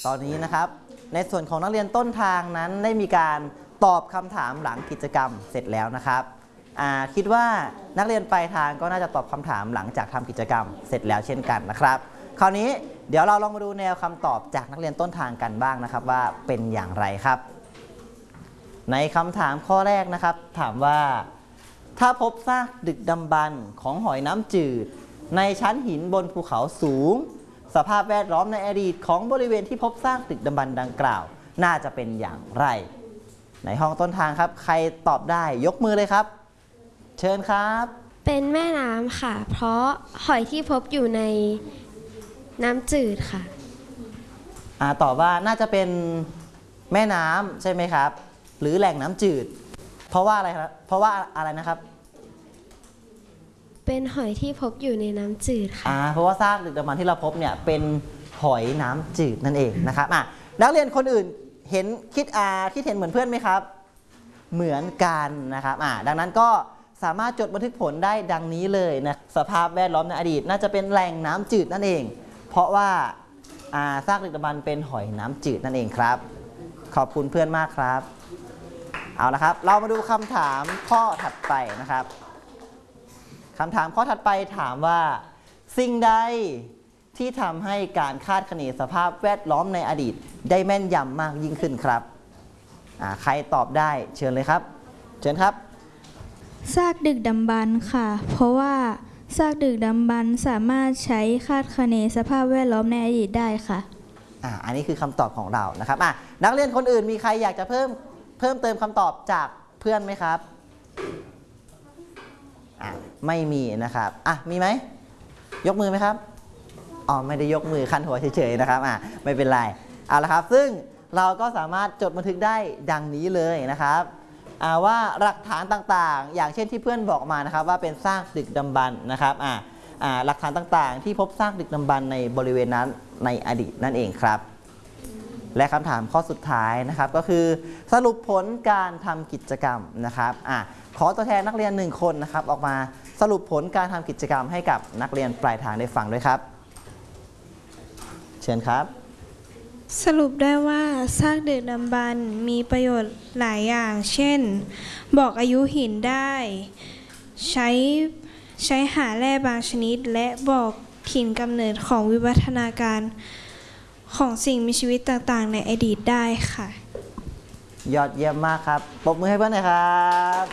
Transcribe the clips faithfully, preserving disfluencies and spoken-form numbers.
ตอนนี้นะครับในส่วนของนักเรียนต้นทางนั้นได้มีการตอบคำถามหลังกิจกรรมเสร็จแล้วนะครับคิดว่านักเรียนปลายทางก็น่าจะตอบคำถามหลังจากทำกิจกรรมเสร็จแล้วเช่นกันนะครับคราวนี้เดี๋ยวเราลองมาดูแนวคำตอบจากนักเรียนต้นทางกันบ้างนะครับว่าเป็นอย่างไรครับในคำถามข้อแรกนะครับถามว่าถ้าพบซากดึกดำบรรพ์ของหอยน้ำจืดในชั้นหินบนภูเขาสูงสภาพแวดล้อมในอดีตของบริเวณที่พบซากดึกดำบรรพ์ดังกล่าวน่าจะเป็นอย่างไรในห้องต้นทางครับใครตอบได้ยกมือเลยครับเชิญครับเป็นแม่น้ำค่ะเพราะหอยที่พบอยู่ในน้ำจืดค่ะอ่าตอบว่าน่าจะเป็นแม่น้ำใช่ไหมครับหรือแหล่งน้ำจืดเพราะว่าอะไรครับเพราะว่าอะไรนะครับเป็นหอยที่พบอยู่ในน้ำจืดค่ะอ่าเพราะว่าซากดึกดำบรรพ์ที่เราพบเนี่ยเป็นหอยน้ำจืดนั่นเองนะครับอ่ะนักเรียนคนอื่นเห็นคิดอ่าคิดเห็นเหมือนเพื่อนไหมครับเหมือนกันนะครับอ่าดังนั้นก็สามารถจดบันทึกผลได้ดังนี้เลยนะสภาพแวดล้อมในอดีตน่าจะเป็นแหล่งน้ำจืดนั่นเองเพราะว่าอ่าซากดึกดำบรรพ์เป็นหอยน้ำจืดนั่นเองครับขอบคุณเพื่อนมากครับเอาละครับเรามาดูคำถามข้อถัดไปนะครับคำถามข้อถัดไปถามว่าสิ่งใดที่ทำให้การคาดคะเนสภาพแวดล้อมในอดีตได้แม่นยำมากยิ่งขึ้นครับใครตอบได้เชิญเลยครับเชิญครับซากดึกดำบรรพ์ค่ะเพราะว่าซากดึกดำบรรพ์สามารถใช้คาดคะเนสภาพแวดล้อมในอดีตได้ค่ะอ่าอันนี้คือคำตอบของเรานะครับอ่ะนักเรียนคนอื่นมีใครอยากจะเพิ่มเพิ่มเติมคำตอบจากเพื่อนไหมครับอ่ะไม่มีนะครับอ่ะมีไหมยกมือไหมครับอ๋อไม่ได้ยกมือคันหัวเฉยๆนะครับอ่ะไม่เป็นไรเอาละครับซึ่งเราก็สามารถจดบันทึกได้ดังนี้เลยนะครับว่าหลักฐานต่างๆอย่างเช่นที่เพื่อนบอกมานะครับว่าเป็นซากดึกดำบรรพ์นะครับอ่าอ่าหลักฐานต่างๆที่พบซากดึกดำบรรพ์ในบริเวณนั้นในอดีตนั่นเองครับและคำถามข้อสุดท้ายนะครับก็คือสรุปผลการทำกิจกรรมนะครับอ่าขอตัวแทนนักเรียนหนึ่งคนนะครับออกมาสรุปผลการทำกิจกรรมให้กับนักเรียนปลายทางได้ฟังด้วยครับเชิญครับสรุปได้ว่าซากดึกดำบรรพ์มีประโยชน์หลายอย่างเช่นบอกอายุหินได้ใช้ใช้หาแร่บางชนิดและบอกถิ่นกำเนิดของวิวัฒนาการของสิ่งมีชีวิตต่างๆในอดีตได้ค่ะยอดเยี่ยมมากครับปรบมือให้เพื่อนหน่อยครับ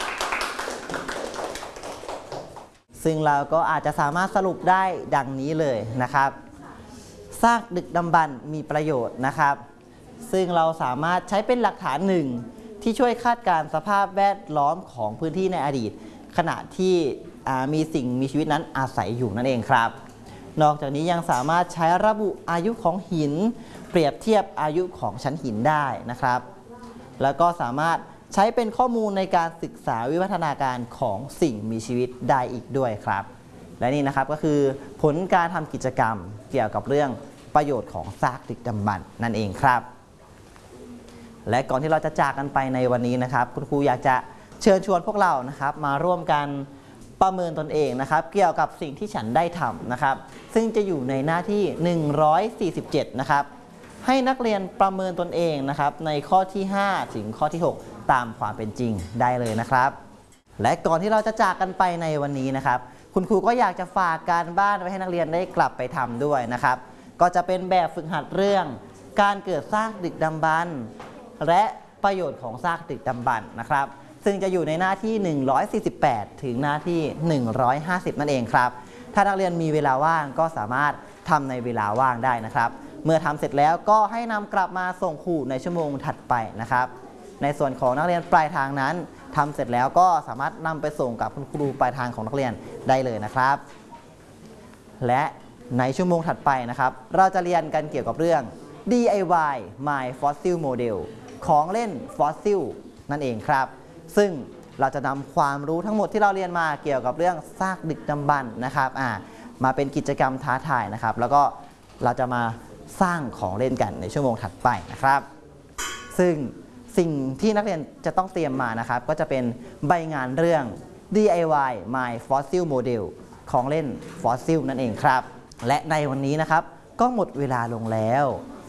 ซึ่งเราก็อาจจะสามารถสรุปได้ดังนี้เลยนะครับซากดึกดำบรรพ์มีประโยชน์นะครับซึ่งเราสามารถใช้เป็นหลักฐานหนึ่งที่ช่วยคาดการณ์สภาพแวดล้อมของพื้นที่ในอดีตขณะที่มีสิ่งมีชีวิตนั้นอาศัยอยู่นั่นเองครับนอกจากนี้ยังสามารถใช้ระบุอายุของหินเปรียบเทียบอายุของชั้นหินได้นะครับแล้วก็สามารถใช้เป็นข้อมูลในการศึกษาวิวัฒนาการของสิ่งมีชีวิตได้อีกด้วยครับและนี่นะครับก็คือผลการทำกิจกรรมเกี่ยวกับเรื่องประโยชน์ของซากดึกดำบรรพ์นั่นเองครับและก่อนที่เราจะจากกันไปในวันนี้นะครับคุณครูอยากจะเชิญชวนพวกเรานะครับมาร่วมกันประเมินตนเองนะครับเกี่ยวกับสิ่งที่ฉันได้ทำนะครับซึ่งจะอยู่ในหน้าที่หนึ่งร้อยสี่สิบเจ็ดนะครับให้นักเรียนประเมินตนเองนะครับในข้อที่ห้าถึงข้อที่หกตามความเป็นจริงได้เลยนะครับและก่อนที่เราจะจากกันไปในวันนี้นะครับคุณครูก็อยากจะฝากการบ้านไว้ให้นักเรียนได้กลับไปทำด้วยนะครับก็จะเป็นแบบฝึกหัดเรื่องการเกิดซากดึกดำบรรพ์และประโยชน์ของซากดึกดำบรรพ์นะครับซึ่งจะอยู่ในหน้าที่หนึ่งร้อยสี่สิบแปดถึงหน้าที่หนึ่งร้อยห้าสิบนั่นเองครับถ้านักเรียนมีเวลาว่างก็สามารถทำในเวลาว่างได้นะครับเมื่อทำเสร็จแล้วก็ให้นำกลับมาส่งครูในชั่วโมงถัดไปนะครับในส่วนของนักเรียนปลายทางนั้นทำเสร็จแล้วก็สามารถนำไปส่งกับคุณครูปลายทางของนักเรียนได้เลยนะครับและในชั่วโมงถัดไปนะครับเราจะเรียนกันเกี่ยวกับเรื่อง ดี ไอ วาย My Fossil Model ของเล่นฟอสซิลนั่นเองครับซึ่งเราจะนำความรู้ทั้งหมดที่เราเรียนมาเกี่ยวกับเรื่องซากดึกดำบรรพ์นะครับอ่ามาเป็นกิจกรรมท้าทายนะครับแล้วก็เราจะมาสร้างของเล่นกันในชั่วโมงถัดไปนะครับซึ่งสิ่งที่นักเรียนจะต้องเตรียมมานะครับก็จะเป็นใบงานเรื่อง ดี ไอ วาย My Fossil Model ของเล่นฟอสซิลนั่นเองครับและในวันนี้นะครับก็หมดเวลาลงแล้ว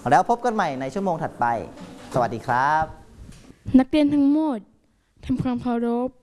แล้วพบกันใหม่ในชั่วโมงถัดไปสวัสดีครับนักเรียนทั้งหมดทำความเคารพ